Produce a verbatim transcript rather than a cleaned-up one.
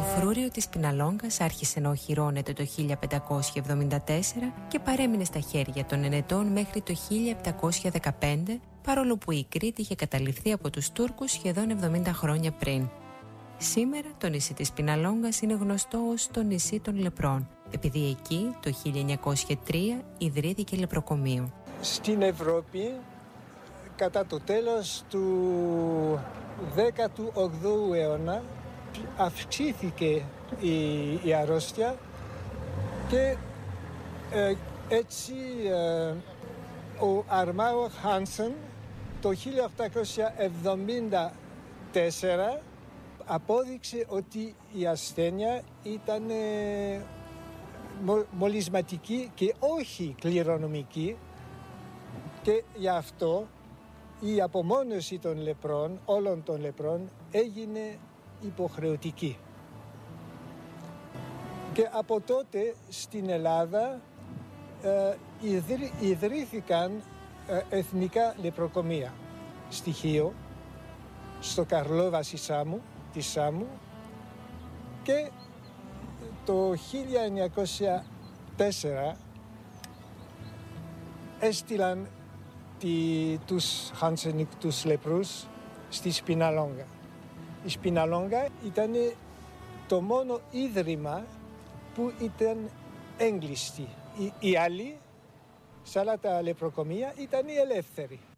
φρούριο της Πιναλόγκας άρχισε να οχυρώνεται το χίλια πεντακόσια εβδομήντα τέσσερα και παρέμεινε στα χέρια των Ενετών μέχρι το χίλια επτακόσια δεκαπέντε, παρόλο που η Κρήτη είχε καταληφθεί από τους Τούρκους σχεδόν εβδομήντα χρόνια πριν. Σήμερα το νησί της Πιναλόγκας είναι γνωστό ως το νησί των λεπρών, επειδή εκεί το χίλια εννιακόσια τρία ιδρύθηκε λεπροκομείο. Στην Ευρώπη, κατά το τέλος του δέκατου όγδοου αιώνα, αυξήθηκε η, η αρρώστια και ε, έτσι ε, ο Αρμάο Χάνσεν το χίλια οκτακόσια εβδομήντα τέσσερα απόδειξε ότι η ασθένεια ήταν ε, μο, μολυσματική και όχι κληρονομική, και γι' αυτό η απομόνωση των λεπρών, όλων των λεπρών, έγινε υποχρεωτική. Και από τότε στην Ελλάδα ε, ιδρύ, ιδρύθηκαν ε, εθνικά λεπροκομεία στη Χίο, στο Καρλόβαση Σάμου, της Σάμου, και το χίλια εννιακόσια τέσσερα έστειλαν τη, τους χανσενικτούς λεπρούς στη Σπιναλόγκα. Η Σπιναλόγκα ήταν το μόνο ίδρυμα που ήταν έγκλειστη. Οι, οι άλλοι, σε άλλα τα λεπροκομεία, ήταν οι ελεύθεροι.